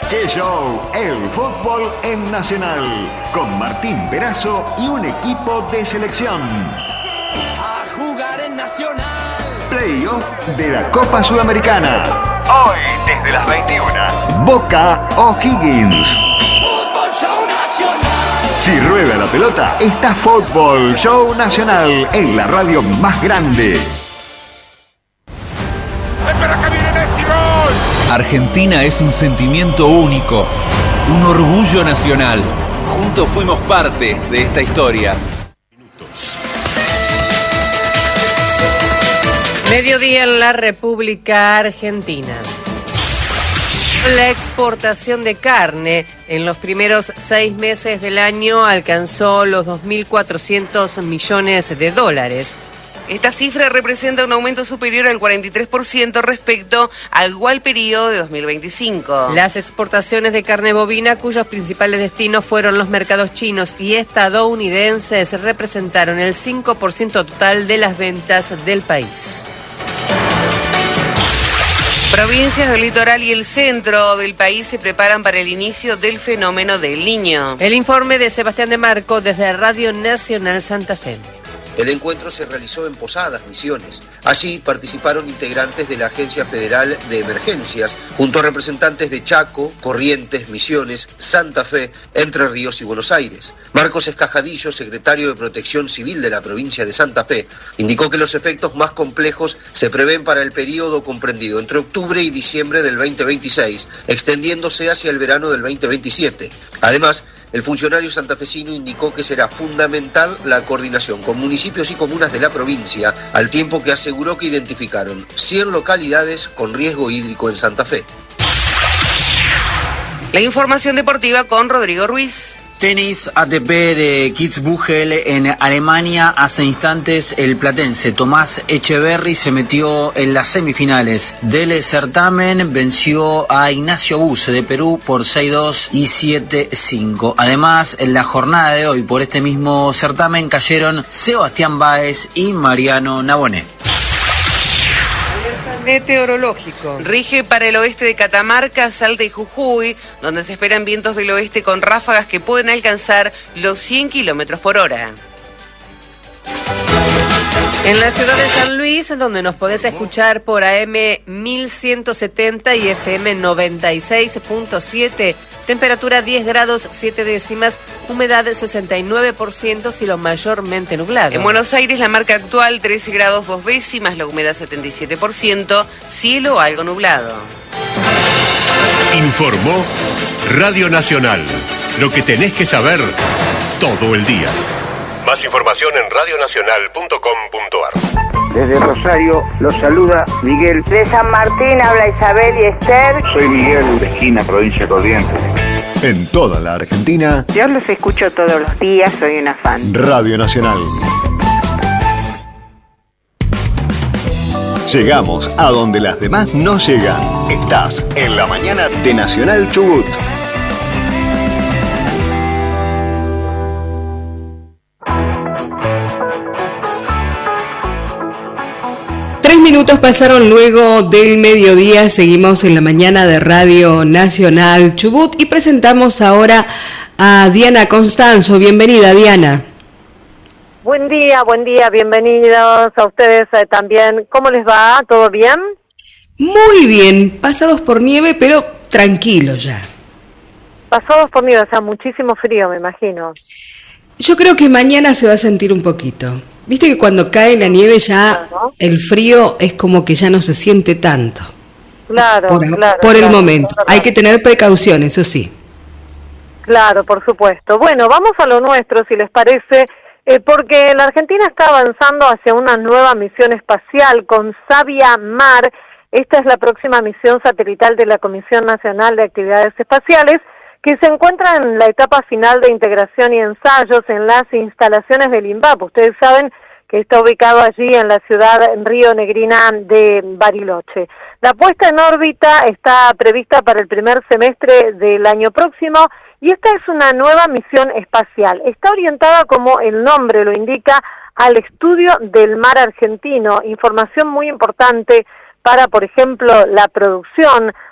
¡Qué show! El fútbol en Nacional, con Martín Perazo y un equipo de selección. A jugar en Nacional. Playoff de la Copa Sudamericana. Hoy, desde las 21. Boca O'Higgins. Fútbol Show Nacional. Si rueda la pelota, está Fútbol Show Nacional en la radio más grande. Argentina es un sentimiento único, un orgullo nacional. Juntos fuimos parte de esta historia. Mediodía en la República Argentina. La exportación de carne en los primeros 6 meses del año alcanzó los 2.400 millones de dólares. Esta cifra representa un aumento superior al 43% respecto al igual periodo de 2025. Las exportaciones de carne bovina, cuyos principales destinos fueron los mercados chinos y estadounidenses, representaron el 5% total de las ventas del país. Provincias del litoral y el centro del país se preparan para el inicio del fenómeno del Niño. El informe de Sebastián de Marco desde Radio Nacional Santa Fe. El encuentro se realizó en Posadas, Misiones. Allí participaron integrantes de la Agencia Federal de Emergencias, junto a representantes de Chaco, Corrientes, Misiones, Santa Fe, Entre Ríos y Buenos Aires. Marcos Escajadillo, secretario de Protección Civil de la provincia de Santa Fe, indicó que los efectos más complejos se prevén para el periodo comprendido entre octubre y diciembre del 2026, extendiéndose hacia el verano del 2027. Además, el funcionario santafesino indicó que será fundamental la coordinación con municipios y comunas de la provincia, al tiempo que aseguró que identificaron 100 localidades con riesgo hídrico en Santa Fe. La información deportiva con Rodrigo Ruiz. Tenis ATP de Kitzbühel en Alemania. Hace instantes el platense Tomás Echeverry se metió en las semifinales del certamen. Venció a Ignacio Buse de Perú por 6-2 y 7-5. Además, en la jornada de hoy por este mismo certamen cayeron Sebastián Báez y Mariano Naboné. Meteorológico. Rige para el oeste de Catamarca, Salta y Jujuy, donde se esperan vientos del oeste con ráfagas que pueden alcanzar los 100 kilómetros por hora. En la ciudad de San Luis, donde nos podés escuchar por AM 1170 y FM 96.7, temperatura 10 grados 7 décimas, humedad 69%, cielo mayormente nublado. En Buenos Aires, la marca actual 13 grados 2 décimas, la humedad 77%, cielo algo nublado. Informó Radio Nacional, lo que tenés que saber todo el día. Más información en radionacional.com.ar. Desde Rosario los saluda Miguel. De San Martín habla Isabel y Esther. Soy Miguel, de Esquina, provincia de Corrientes. En toda la Argentina. Yo los escucho todos los días, soy una fan. Radio Nacional. Llegamos a donde las demás no llegan. Estás en la mañana de Nacional Chubut. Minutos pasaron luego del mediodía, seguimos en la mañana de Radio Nacional Chubut y presentamos ahora a Diana Constanzo. Bienvenida, Diana. Buen día, bienvenidos a ustedes también. ¿Cómo les va? ¿Todo bien? Muy bien, pasados por nieve, pero tranquilos ya. Pasados por nieve, o sea, muchísimo frío, me imagino. Yo creo que mañana se va a sentir un poquito. Viste que cuando cae la nieve ya el frío es como que ya no se siente tanto. Claro, por el momento. Hay que tener precaución, eso sí. Claro, por supuesto. Bueno, vamos a lo nuestro, si les parece, porque la Argentina está avanzando hacia una nueva misión espacial con Sabia Mar. Esta es la próxima misión satelital de la Comisión Nacional de Actividades Espaciales, que se encuentra en la etapa final de integración y ensayos en las instalaciones del INVAP. Ustedes saben que está ubicado allí en la ciudad Río Negrina de Bariloche. La puesta en órbita está prevista para el primer semestre del año próximo y esta es una nueva misión espacial. Está orientada, como el nombre lo indica, al estudio del mar argentino, información muy importante para, por ejemplo, la producción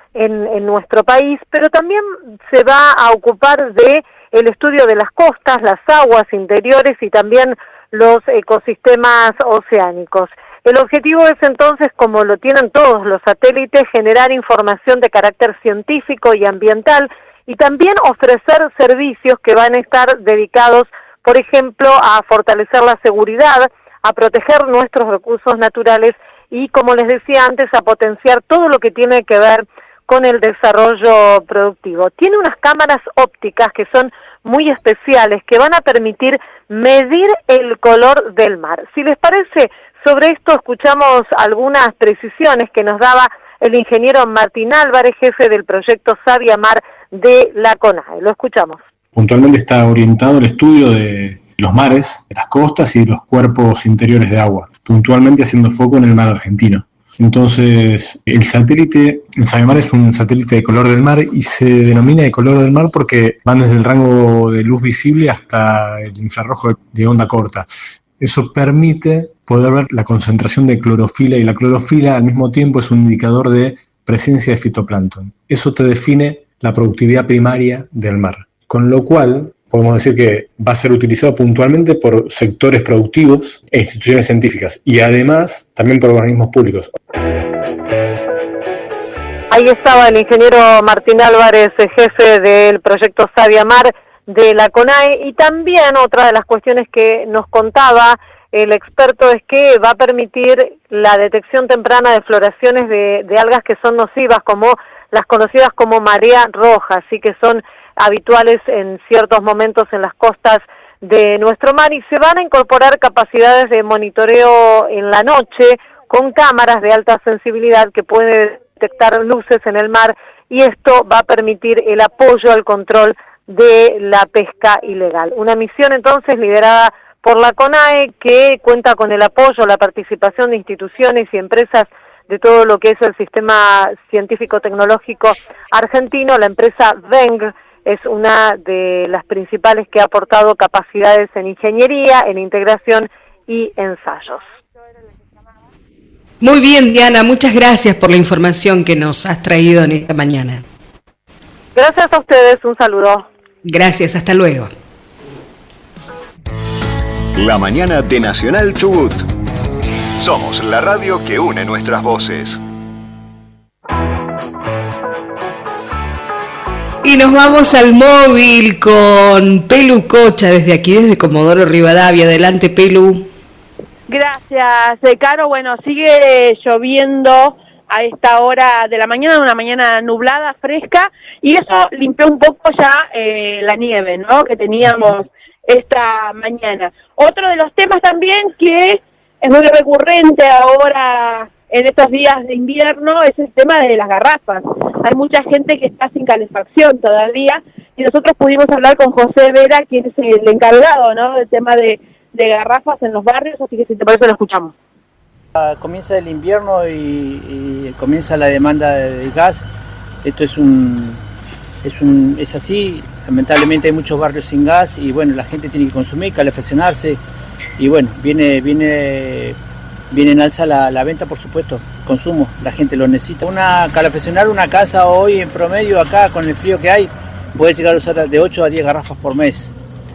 en nuestro país, pero también se va a ocupar de el estudio de las costas, las aguas interiores y también los ecosistemas oceánicos. El objetivo es entonces, como lo tienen todos los satélites, generar información de carácter científico y ambiental y también ofrecer servicios que van a estar dedicados, por ejemplo, a fortalecer la seguridad, a proteger nuestros recursos naturales y, como les decía antes, a potenciar todo lo que tiene que ver con el desarrollo productivo. Tiene unas cámaras ópticas que son muy especiales, que van a permitir medir el color del mar. Si les parece, sobre esto escuchamos algunas precisiones que nos daba el ingeniero Martín Álvarez, jefe del proyecto Sabia Mar de la CONAE. Lo escuchamos. Puntualmente está orientado al estudio de los mares, de las costas y de los cuerpos interiores de agua, puntualmente haciendo foco en el mar argentino. Entonces, el satélite, el SabiaMar es un satélite de color del mar y se denomina de color del mar porque van desde el rango de luz visible hasta el infrarrojo de onda corta. Eso permite poder ver la concentración de clorofila y la clorofila al mismo tiempo es un indicador de presencia de fitoplancton. Eso te define la productividad primaria del mar. Con lo cual, podemos decir que va a ser utilizado puntualmente por sectores productivos e instituciones científicas y además también por organismos públicos. Ahí estaba el ingeniero Martín Álvarez, jefe del proyecto Sabia Mar de la CONAE, y también otra de las cuestiones que nos contaba el experto es que va a permitir la detección temprana de floraciones de algas que son nocivas, como las conocidas como marea roja, así que son habituales en ciertos momentos en las costas de nuestro mar, y se van a incorporar capacidades de monitoreo en la noche con cámaras de alta sensibilidad que pueden detectar luces en el mar, y esto va a permitir el apoyo al control de la pesca ilegal. Una misión entonces liderada por la CONAE, que cuenta con el apoyo, la participación de instituciones y empresas de todo lo que es el sistema científico-tecnológico argentino. La empresa Veng es una de las principales que ha aportado capacidades en ingeniería, en integración y ensayos. Muy bien, Diana, muchas gracias por la información que nos has traído en esta mañana. Gracias a ustedes, un saludo. Gracias, hasta luego. La mañana de Nacional Chubut. Somos la radio que une nuestras voces. Y nos vamos al móvil con Pelu Cocha desde aquí, desde Comodoro Rivadavia. Adelante, Pelu. Gracias, Caro. Bueno, sigue lloviendo a esta hora de la mañana, una mañana nublada, fresca, y eso limpió un poco ya la nieve, ¿no?, que teníamos esta mañana. Otro de los temas también que es muy recurrente ahora en estos días de invierno es el tema de las garrafas. Hay mucha gente que está sin calefacción todavía, y nosotros pudimos hablar con José Vera, quien es el encargado, ¿no?, del tema de garrafas en los barrios, así que si te parece lo escuchamos. Comienza el invierno y comienza la demanda de gas. Esto es así. Lamentablemente hay muchos barrios sin gas y bueno, la gente tiene que consumir, calefaccionarse, y bueno, viene en alza la venta, por supuesto, consumo, la gente lo necesita. Calefaccionar una casa hoy en promedio acá con el frío que hay puede llegar a usar de 8 a 10 garrafas por mes.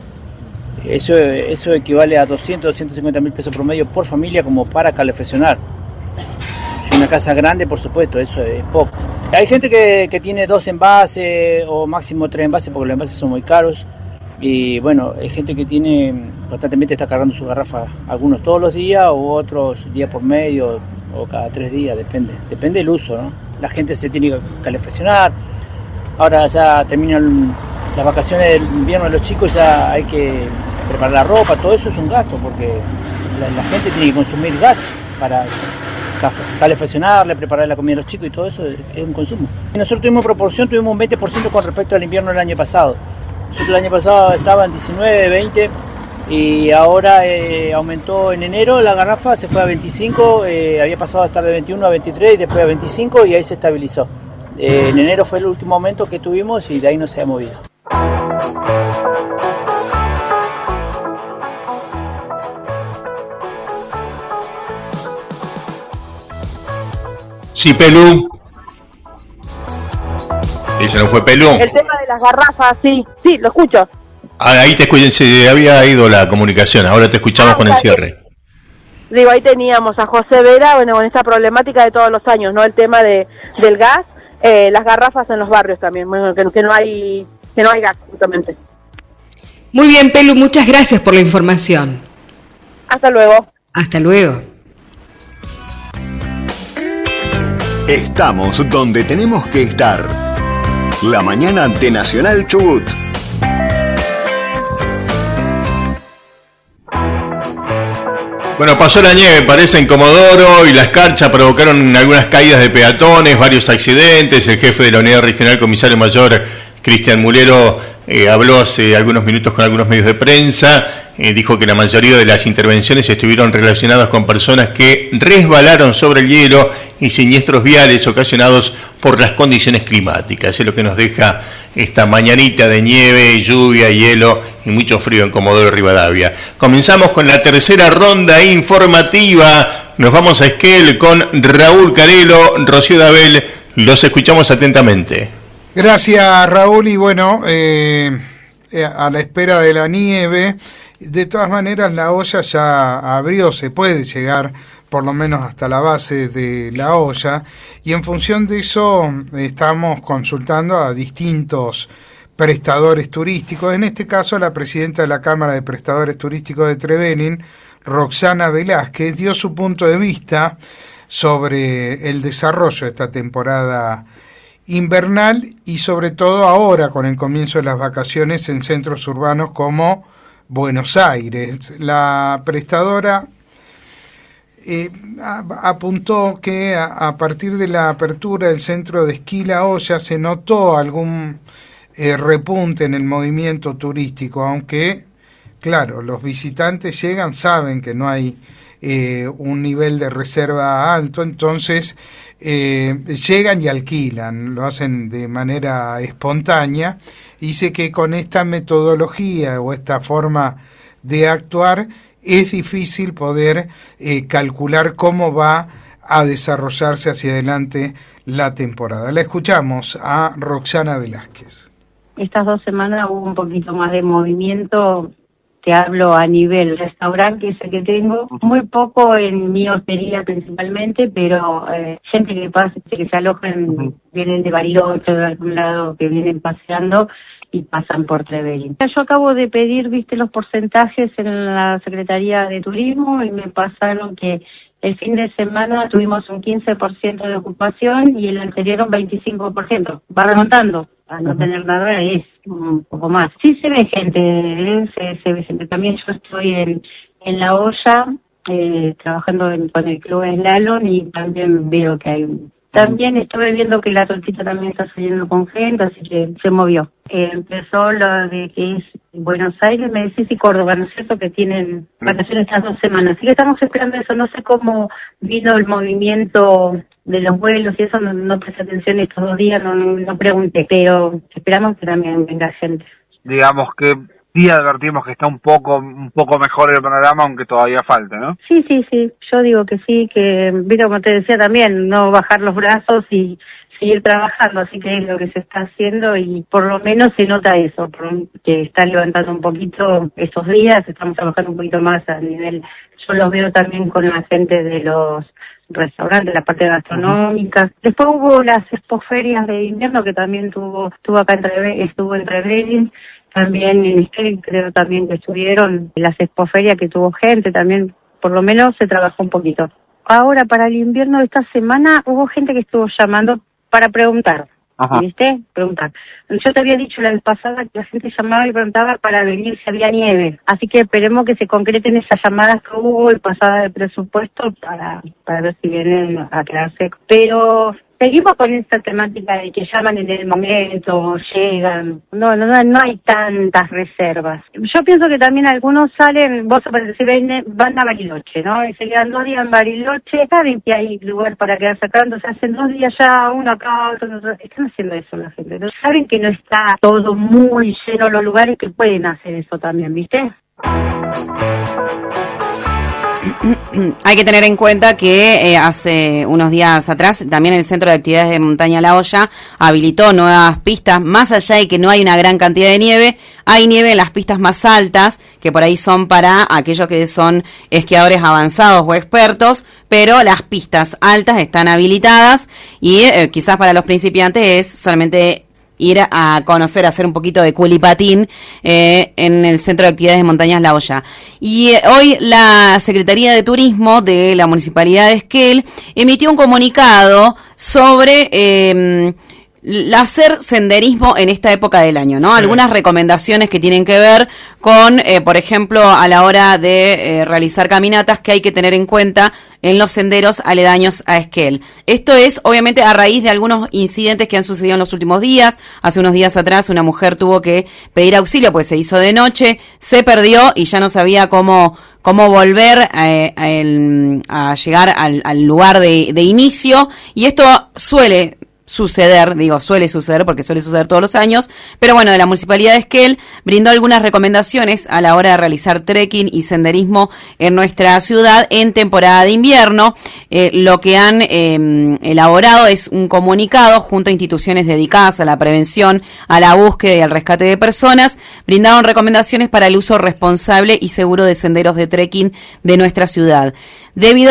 Eso equivale a 250 mil pesos promedio por familia como para calefaccionar. Si una casa grande, por supuesto, eso es poco. Hay gente que tiene 2 envases o máximo 3 envases porque los envases son muy caros. Y bueno, hay gente que constantemente está cargando su garrafa, algunos todos los días o otros día por medio o cada 3 días, depende del uso, ¿no? La gente se tiene que calefaccionar. Ahora ya terminan las vacaciones del invierno de los chicos, ya hay que preparar la ropa, todo eso es un gasto porque la gente tiene que consumir gas para calefaccionarle, preparar la comida de los chicos, y todo eso es un consumo. Nosotros tuvimos un 20% con respecto al invierno del año pasado. Nosotros el año pasado estaba en 19, 20 y ahora aumentó en enero la garrafa, se fue a 25, había pasado a estar de 21 a 23 y después a 25 y ahí se estabilizó. En enero fue el último aumento que tuvimos y de ahí no se ha movido. Sí, Pelu. ¿Y se nos fue Pelu? El tema de las garrafas, sí, lo escucho. Ahí te escuché, se había ido la comunicación, ahora te escuchamos con el cierre. Digo, ahí teníamos a José Vera, bueno, con esa problemática de todos los años, ¿no? El tema del gas, las garrafas en los barrios también, bueno, que no hay gas, justamente. Muy bien, Pelu, muchas gracias por la información. Hasta luego. Hasta luego. Estamos donde tenemos que estar. La mañana de Nacional Chubut. Bueno, pasó la nieve, parece, en Comodoro, y la escarcha provocaron algunas caídas de peatones, varios accidentes. El jefe de la Unidad Regional, Comisario Mayor Cristian Mulero, habló hace algunos minutos con algunos medios de prensa. Dijo que la mayoría de las intervenciones estuvieron relacionadas con personas que resbalaron sobre el hielo y siniestros viales ocasionados por las condiciones climáticas. Es lo que nos deja esta mañanita de nieve, lluvia, hielo y mucho frío en Comodoro Rivadavia. Comenzamos con la tercera ronda informativa. Nos vamos a Esquel con Raúl Carelo, Rocío Dabel. Los escuchamos atentamente. Gracias, Raúl. Y bueno, a la espera de la nieve, de todas maneras la olla ya abrió, se puede llegar por lo menos hasta la base de la olla, y en función de eso estamos consultando a distintos prestadores turísticos. En este caso, la presidenta de la Cámara de Prestadores Turísticos de Trevelin, Roxana Velázquez, dio su punto de vista sobre el desarrollo de esta temporada invernal y sobre todo ahora con el comienzo de las vacaciones en centros urbanos como Buenos Aires. La prestadora apuntó que a partir de la apertura del centro de esquí La Olla se notó algún repunte en el movimiento turístico, aunque, claro, los visitantes llegan, saben que no hay un nivel de reserva alto, entonces llegan y alquilan, lo hacen de manera espontánea. Dice que con esta metodología o esta forma de actuar es difícil poder calcular cómo va a desarrollarse hacia adelante la temporada. La escuchamos a Roxana Velázquez. Estas 2 semanas hubo un poquito más de movimiento, te hablo a nivel restaurante, que es el que tengo, muy poco en mi hostería principalmente, pero gente que pasa, que se alojan, vienen de Bariloche, de algún lado, que vienen paseando y pasan por Trevelin. Yo acabo de pedir, los porcentajes en la Secretaría de Turismo y me pasaron que el fin de semana tuvimos un 15% de ocupación y el anterior un 25%. Va remontando, a no tener nada es un poco más. Sí se ve gente, se ve gente. También yo estoy en La Olla, trabajando con el club Slalom, y también veo que hay También estuve viendo que la tortita también está saliendo con gente, así que se movió. Empezó lo de que es Buenos Aires, me decís, y Córdoba, ¿no es cierto?, que tienen vacaciones estas 2 semanas. Así que estamos esperando eso. No sé cómo vino el movimiento de los vuelos y eso, no presté atención estos 2 días, no pregunté, pero esperamos que también venga gente. Digamos que sí advertimos que está un poco mejor el panorama, aunque todavía falta, ¿no? Sí, yo digo que sí, que, mira, como te decía también, no bajar los brazos y seguir trabajando, así que es lo que se está haciendo y por lo menos se nota eso, que están levantando un poquito estos días, estamos trabajando un poquito más a nivel, yo los veo también con la gente de los restaurantes, la parte gastronómica. Después hubo las expoferias de invierno que también estuvo acá estuvo en Trevelin, también en Esquel, creo también que estuvieron las expoferias que tuvo gente, también por lo menos se trabajó un poquito. Ahora para el invierno de esta semana hubo gente que estuvo llamando para preguntar. Ajá. ¿Viste? Preguntar. Yo te había dicho la vez pasada que la gente llamaba y preguntaba para venir si había nieve. Así que esperemos que se concreten esas llamadas que hubo y pasada de presupuesto para ver si vienen a quedarse. Pero seguimos con esta temática de que llaman en el momento, llegan. No hay tantas reservas. Yo pienso que también algunos salen, vos si van a Bariloche, ¿no? Y se quedan 2 días en Bariloche, saben que hay lugar para quedarse acá, entonces hacen 2 días ya, uno acá, otro. Están haciendo eso la gente. Entonces, saben que no está todo muy lleno los lugares, que pueden hacer eso también, ¿viste? Hay que tener en cuenta que hace unos días atrás también el Centro de Actividades de Montaña La Hoya habilitó nuevas pistas. Más allá de que no hay una gran cantidad de nieve, hay nieve en las pistas más altas, que por ahí son para aquellos que son esquiadores avanzados o expertos, pero las pistas altas están habilitadas y quizás para los principiantes es solamente ir a conocer, hacer un poquito de culipatín en el Centro de Actividades de Montañas La Hoya. Y hoy la Secretaría de Turismo de la Municipalidad de Esquel emitió un comunicado sobre hacer senderismo en esta época del año, ¿no? Sí. Algunas recomendaciones que tienen que ver con, por ejemplo, a la hora de realizar caminatas que hay que tener en cuenta en los senderos aledaños a Esquel. Esto es, obviamente, a raíz de algunos incidentes que han sucedido en los últimos días. Hace unos días atrás una mujer tuvo que pedir auxilio, pues se hizo de noche, se perdió y ya no sabía cómo volver a llegar al lugar de inicio. Y esto suele suceder porque suele suceder todos los años, pero bueno, la Municipalidad de Esquel brindó algunas recomendaciones a la hora de realizar trekking y senderismo en nuestra ciudad en temporada de invierno. Lo que han elaborado es un comunicado junto a instituciones dedicadas a la prevención, a la búsqueda y al rescate de personas. Brindaron recomendaciones para el uso responsable y seguro de senderos de trekking de nuestra ciudad. Debido